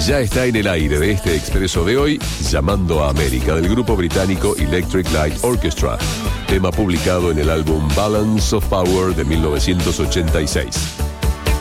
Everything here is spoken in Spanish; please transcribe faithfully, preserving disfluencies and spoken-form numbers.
Ya está en el aire de este expreso de hoy, Llamando a América, del grupo británico Electric Light Orchestra, tema publicado en el álbum Balance of Power de mil novecientos ochenta y seis.